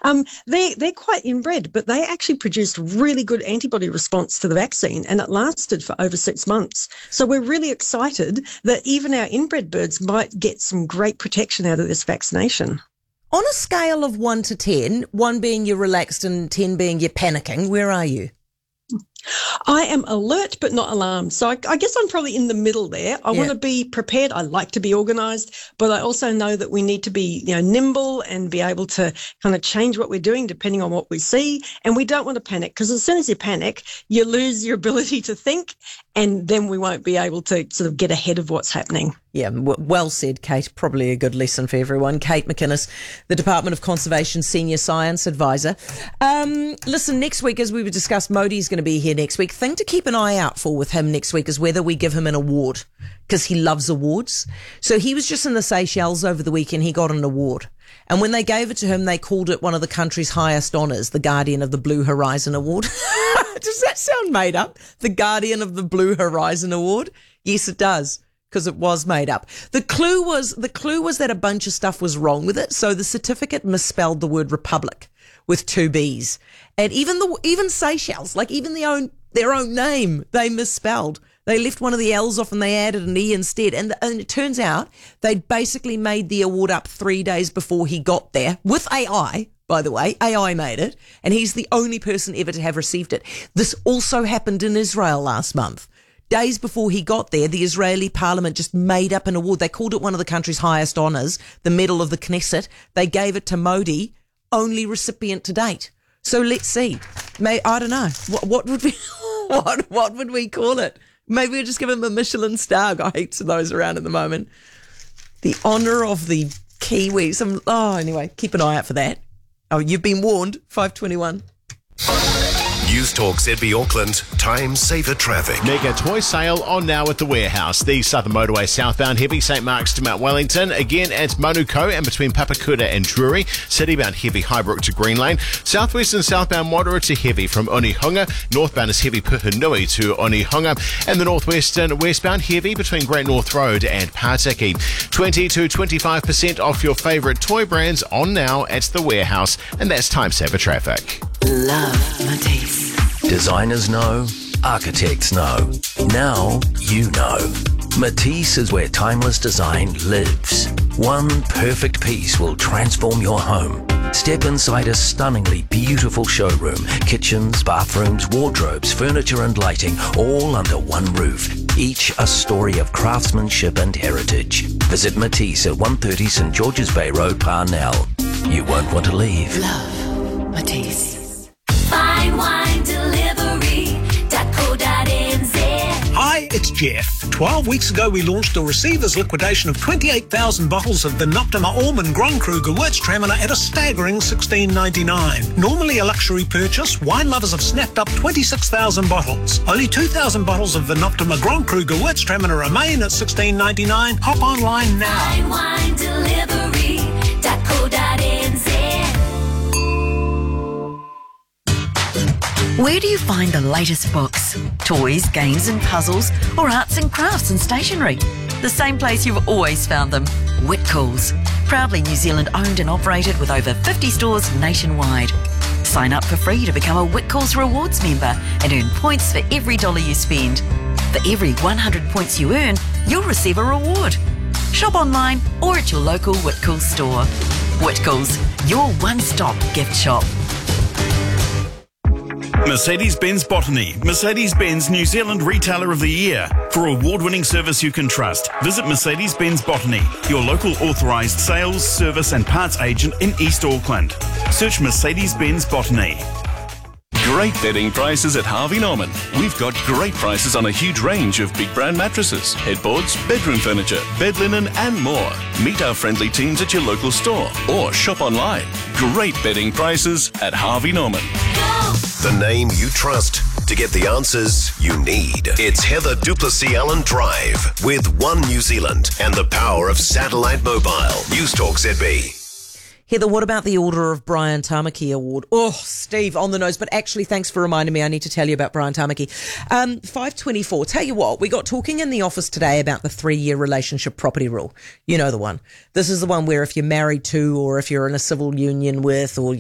They're quite inbred, but they actually produced really good antibody response to the vaccine, and it lasted for over 6 months. So we're really excited that even our inbred birds might get some great protection out of this vaccination. On a scale of 1 to 10, 1 being you're relaxed and 10 being you're panicking, where are you? I am alert but not alarmed. So I guess I'm probably in the middle there. I want to be prepared. I like to be organised, but I also know that we need to be, nimble and be able to kind of change what we're doing depending on what we see. And we don't want to panic, because as soon as you panic, you lose your ability to think, and then we won't be able to sort of get ahead of what's happening. Yeah, well said, Kate. Probably a good lesson for everyone. Kate McInnes, the Department of Conservation Senior Science Advisor. Listen, next week, as we discussed, Modi's going to be here next week. Thing to keep an eye out for with him next week is whether we give him an award, because he loves awards. So he was just in the Seychelles over the weekend. He got an award. And when they gave it to him, they called it one of the country's highest honours, the Guardian of the Blue Horizon Award. Does that sound made up? The Guardian of the Blue Horizon Award? Yes, it does, because it was made up. The clue was that a bunch of stuff was wrong with it. So the certificate misspelled the word republic with 2 B's. And even Seychelles, like even their own name, they misspelled. They left one of the L's off and they added an E instead. And it turns out they'd basically made the award up 3 days before he got there with AI. By the way, AI made it, and he's the only person ever to have received it. This also happened in Israel last month. Days before he got there, the Israeli parliament just made up an award. They called it one of the country's highest honours, the Medal of the Knesset. They gave it to Modi, only recipient to date. So let's see. I don't know. What would we what would we call it? Maybe we'll just give him a Michelin star. Got heaps of those around at the moment. The honour of the Kiwis. Anyway, keep an eye out for that. Oh, you've been warned. 5:21. News Talk ZB Auckland, time saver traffic. Mega toy sale on now at the Warehouse. The Southern Motorway southbound heavy, St Mark's to Mount Wellington. Again at Manuko and between Papakura and Drury. Citybound heavy, Highbrook to Green Lane. Southwest and southbound moderate to heavy from Onehunga. Northbound is heavy Puhunui to Onehunga. And the northwest and westbound heavy between Great North Road and Pataki. 20 to 25% off your favourite toy brands on now at the Warehouse. And that's time saver traffic. Love Matisse. Designers know, architects know. Now you know. Matisse is where timeless design lives. One perfect piece will transform your home. Step inside a stunningly beautiful showroom. Kitchens, bathrooms, wardrobes, furniture and lighting, all under one roof. Each a story of craftsmanship and heritage. Visit Matisse at 130 St George's Bay Road, Parnell. You won't want to leave. Love Matisse. Fine wine delivery.co.nz. Hi, it's Jeff. 12 weeks ago we launched a receivers liquidation of 28,000 bottles of the Noptima Allman Grandkruger Wirtstraminer at a staggering $16.99. Normally a luxury purchase, wine lovers have snapped up 26,000 bottles. Only 2,000 bottles of the Noptima Grandkruger Wirtstraminer remain at $16.99. Hop online now. Fine wine delivery.co.nz. Where do you find the latest books, toys, games and puzzles, or arts and crafts and stationery? The same place you've always found them, Whitcoulls. Proudly New Zealand owned and operated with over 50 stores nationwide. Sign up for free to become a Whitcoulls Rewards member and earn points for every dollar you spend. For every 100 points you earn, you'll receive a reward. Shop online or at your local Whitcoulls store. Whitcoulls, your one-stop gift shop. Mercedes-Benz Botany, Mercedes-Benz New Zealand Retailer of the Year. For award-winning service you can trust, visit Mercedes-Benz Botany, your local authorised sales, service and parts agent in East Auckland. Search Mercedes-Benz Botany. Great bedding prices at Harvey Norman. We've got great prices on a huge range of big brand mattresses, headboards, bedroom furniture, bed linen and more. Meet our friendly teams at your local store or shop online. Great bedding prices at Harvey Norman. The name you trust to get the answers you need. It's Heather Duplessis Allen Drive with One New Zealand and the power of satellite mobile. News Talk ZB. Heather, what about the Order of Brian Tamaki Award? Oh, Steve, on the nose. But actually, thanks for reminding me. I need to tell you about Brian Tamaki. 5:24. Tell you what, we got talking in the office today about the 3-year relationship property rule. You know the one. This is the one where if you're married to, or if you're in a civil union with, or